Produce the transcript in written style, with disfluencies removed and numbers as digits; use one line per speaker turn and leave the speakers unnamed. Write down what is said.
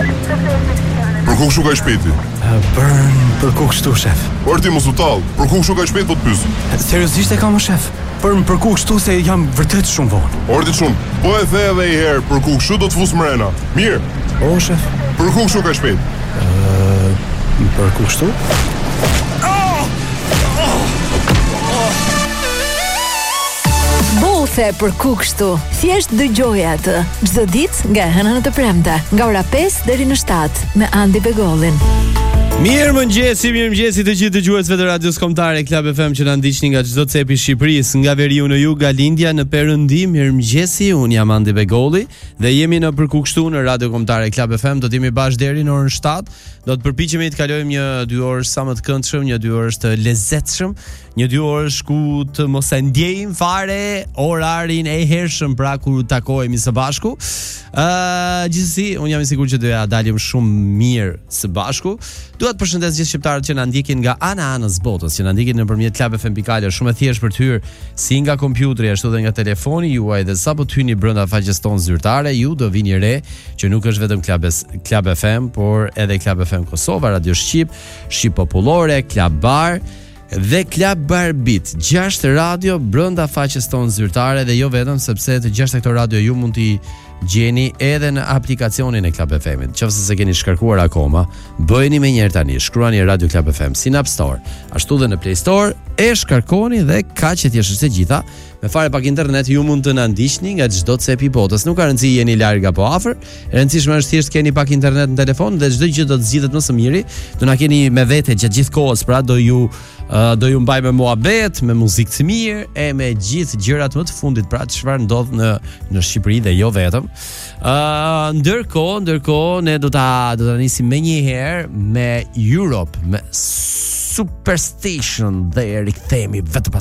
Për ku kështu ka shpejti?
Për ku kështu, shef?
Por ti mos u tall, për ku kështu ka shpejt po të pyes?
Seriozisht e kam, shef? Për ku kështu se jam vërtet shumë vonë.
Ordi shumë, po e the edhe një herë, për ku kështu do të fus mrena. Mirë.
O, shef?
Për ku kështu ka shpejt?
Për ku kështu?
Bose për ku kështu. Thjesht dëgjoj atë. Çdo ditë nga hëna në të premte, nga ora 5 deri në 7 me Andi Begollin.
Mirëmëngjesi të gjithë dëgjuesve të radios kombëtare Club FM që na ndiqni nga çdo cepi i Shqipërisë, nga veriu në jug, nga lindja në perëndim. Mirëmëngjesi, un jam Andi Begolli dhe jemi në Për ku kështu në radio kombëtare Club FM. Do të jemi bashkë deri në orën 7. Do të përpiqemi të kalojmë një 2 orë sa më të këndshëm, një 2 orë të lezetshëm, një 2 orë ku të mos e ndjejmë fare orarin e hershëm pra kur takohemi së bashku. Gjithsesi, un jam i sigurt që do ja dalim shumë mirë së bashku. Dua të përshëndes gjithë shqiptarët që na ndjekin nga anës botës, që na ndjekin nëpërmjet Club FM.al, shumë e thjeshtë për të hyrë si nga kompjuteri ashtu edhe nga telefoni juaj, dhe sapo të hyni brenda faqes tonë zyrtare, ju do vini re që nuk është vetëm Club FM, por edhe Club FM Kosova, Radio Shqip, Shqip Popullore, Club Bar dhe Club Barbit. 6 radio brenda faqes tonë zyrtare, dhe jo vetëm, sepse të 6 këto radio ju mund t'i gjeni edhe në aplikacionin e Club FM-it. Nëse se keni shkarkuar akoma, bëjeni me njëherë tani, shkruani Radio Club FM si në App Store, ashtu dhe në Play Store, e shkarkoni dhe kaq e thjeshtë se gjitha. Me fare pak internet ju mund të na ndiqni nga çdo cep i botës. Nuk ka rëndësi jeni larg apo afër. E rëndësishme është thjesht keni pak internet në telefon dhe çdo gjë do të zgjidhet më së miri. Do na keni me vete gjatë gjithë kohës, pra do ju mbaj me muhabet, me muzikë të mirë e me gjithë gjërat më të fundit, pra çfarë ndodh në Shqipëri dhe jo vetëm. Ndërkohë ne do ta nisim më një herë me Europe, me Superstation, dhe rikthehemi vetëm